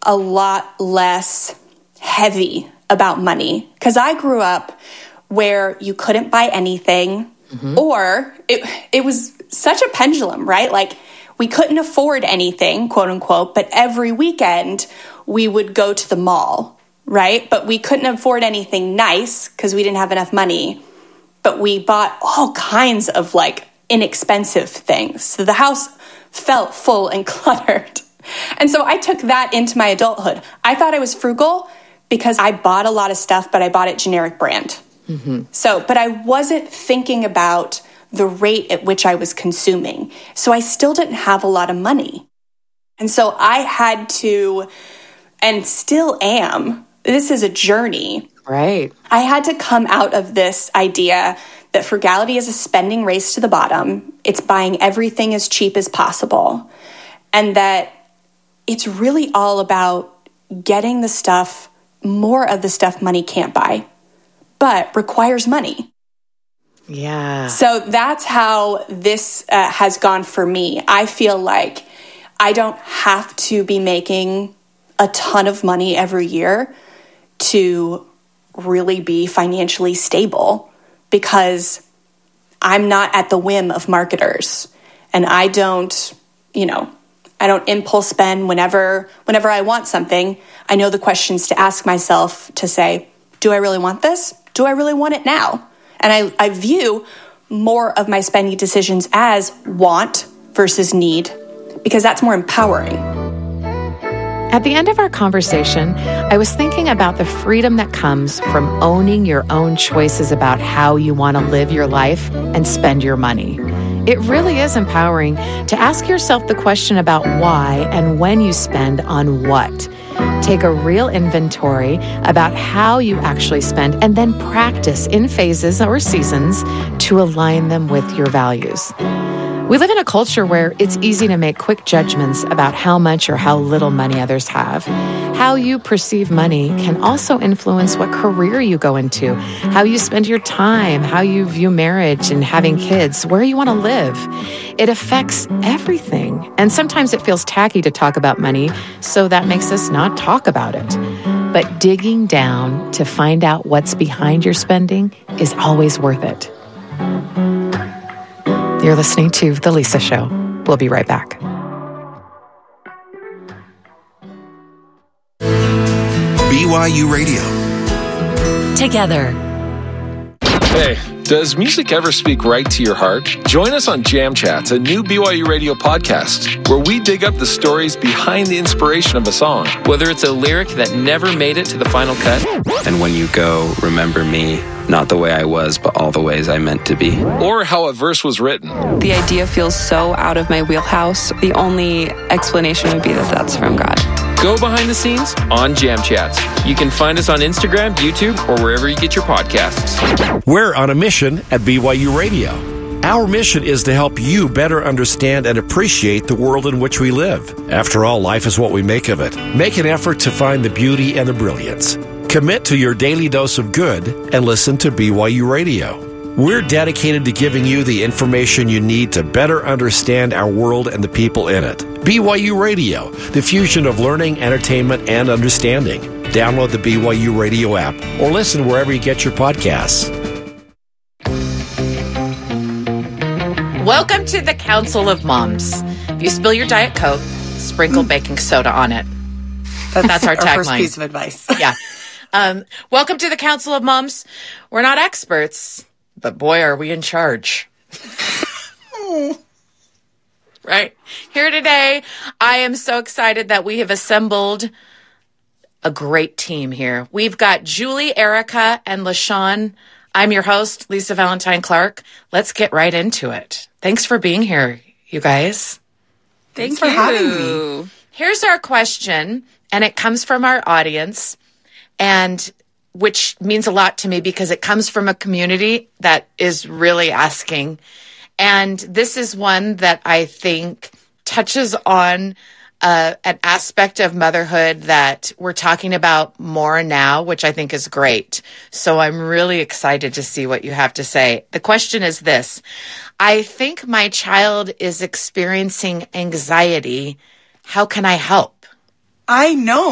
a lot less heavy about money. Because I grew up where you couldn't buy anything, or it was such a pendulum, right? Like, we couldn't afford anything, quote unquote, but every weekend we would go to the mall, right? But we couldn't afford anything nice because we didn't have enough money. But we bought all kinds of like inexpensive things. So the house felt full and cluttered. And so I took that into my adulthood. I thought I was frugal because I bought a lot of stuff, but I bought it generic brand. But I wasn't thinking about the rate at which I was consuming. So I still didn't have a lot of money. And so I had to, and still am, this is a journey. Right. I had to come out of this idea that frugality is a spending race to the bottom. It's buying everything as cheap as possible. And that it's really all about getting the stuff, more of the stuff money can't buy, but requires money. Yeah. So that's how this has gone for me. I feel like I don't have to be making a ton of money every year to really be financially stable, because I'm not at the whim of marketers, and I don't impulse spend whenever I want something. I know the questions to ask myself to say, do I really want this? Do I really want it now? And I view more of my spending decisions as want versus need, because that's more empowering. At the end of our conversation, I was thinking about the freedom that comes from owning your own choices about how you want to live your life and spend your money. It really is empowering to ask yourself the question about why and when you spend on what. Take a real inventory about how you actually spend, and then practice in phases or seasons to align them with your values. We live in a culture where it's easy to make quick judgments about how much or how little money others have. How you perceive money can also influence what career you go into, how you spend your time, how you view marriage and having kids, where you want to live. It affects everything. And sometimes it feels tacky to talk about money, so that makes us not talk about it. But digging down to find out what's behind your spending is always worth it. You're listening to The Lisa Show. We'll be right back. BYU Radio. Together. Hey, does music ever speak right to your heart? Join us on Jam Chats, a new BYU Radio podcast, where we dig up the stories behind the inspiration of a song. Whether it's a lyric that never made it to the final cut. And when you go, remember me, not the way I was, but all the ways I meant to be. Or how a verse was written. The idea feels so out of my wheelhouse. The only explanation would be that that's from God. Go behind the scenes on Jam Chats. You can find us on Instagram, YouTube, or wherever you get your podcasts. We're on a mission at BYU Radio. Our mission is to help you better understand and appreciate the world in which we live. After all, life is what we make of it. Make an effort to find the beauty and the brilliance. Commit to your daily dose of good and listen to BYU Radio. We're dedicated to giving you the information you need to better understand our world and the people in it. BYU Radio, the fusion of learning, entertainment, and understanding. Download the BYU Radio app or listen wherever you get your podcasts. Welcome to the Council of Moms. If you spill your Diet Coke, sprinkle baking soda on it. That's our tagline. First piece of advice. Yeah. Welcome to the Council of Moms. We're not experts, but boy, are we in charge. Right. Here today, I am so excited that we have assembled a great team here. We've got Julie, Erica, and LaShawn. I'm your host, Lisa Valentine Clark. Let's get right into it. Thanks for being here, you guys. Thanks for having me. Here's our question, and it comes from our audience, and which means a lot to me because it comes from a community that is really asking. And this is one that I think touches on an aspect of motherhood that we're talking about more now, which I think is great. So I'm really excited to see what you have to say. The question is this: I think my child is experiencing anxiety. How can I help? I know